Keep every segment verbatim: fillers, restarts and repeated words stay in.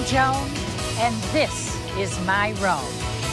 Joan, and this is my Rome.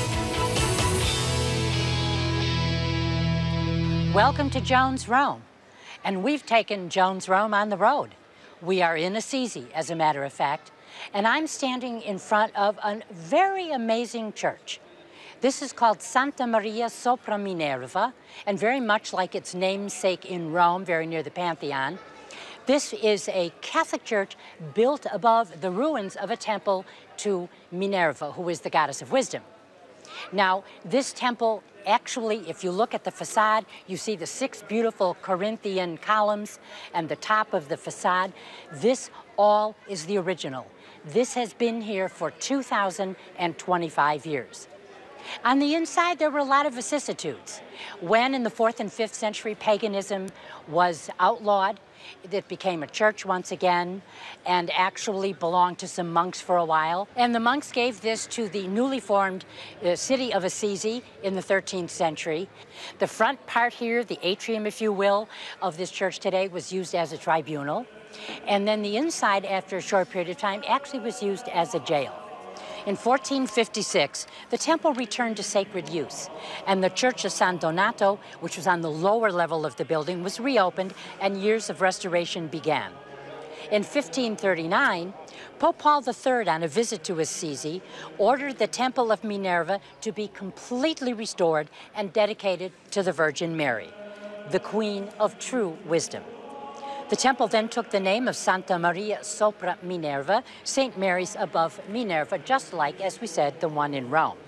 Welcome to Joan's Rome, and we've taken Joan's Rome on the road. We are in Assisi, as a matter of fact, and I'm standing in front of a very amazing church. This is called Santa Maria sopra Minerva, and very much like its namesake in Rome, very near the Pantheon, this is a Catholic church built above the ruins of a temple to Minerva, who is the goddess of wisdom. Now, this temple, actually, if you look at the facade, you see the six beautiful Corinthian columns and the top of the facade. This all is the original. This has been here for two thousand twenty-five years. On the inside, there were a lot of vicissitudes. When in the fourth and fifth century paganism was outlawed, it became a church once again and actually belonged to some monks for a while. And the monks gave this to the newly formed uh, city of Assisi in the thirteenth century. The front part here, the atrium, if you will, of this church today was used as a tribunal. And then the inside, after a short period of time, actually was used as a jail. In fourteen fifty-six, the temple returned to sacred use, and the Church of San Donato, which was on the lower level of the building, was reopened, and years of restoration began. In fifteen thirty-nine, Pope Paul the Third, on a visit to Assisi, ordered the Temple of Minerva to be completely restored and dedicated to the Virgin Mary, the Queen of true wisdom. The temple then took the name of Santa Maria sopra Minerva, Saint Mary's above Minerva, just like, as we said, the one in Rome.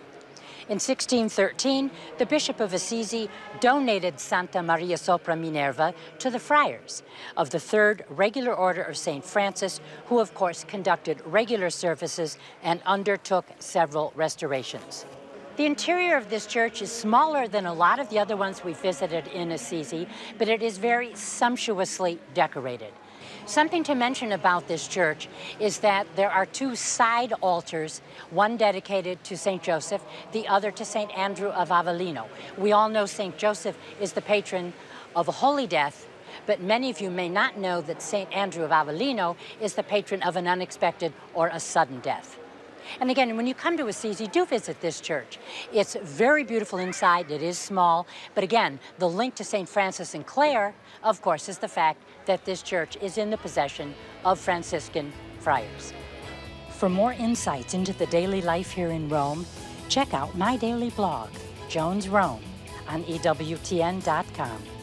In sixteen thirteen, the Bishop of Assisi donated Santa Maria sopra Minerva to the friars of the Third Regular Order of Saint Francis, who of course conducted regular services and undertook several restorations. The interior of this church is smaller than a lot of the other ones we visited in Assisi, but it is very sumptuously decorated. Something to mention about this church is that there are two side altars, one dedicated to Saint Joseph, the other to Saint Andrew of Avellino. We all know Saint Joseph is the patron of a holy death, but many of you may not know that Saint Andrew of Avellino is the patron of an unexpected or a sudden death. And again, when you come to Assisi, do visit this church. It's very beautiful inside. It is small. But again, the link to Saint Francis and Clare, of course, is the fact that this church is in the possession of Franciscan friars. For more insights into the daily life here in Rome, check out my daily blog, Joan's Rome, on E W T N dot com.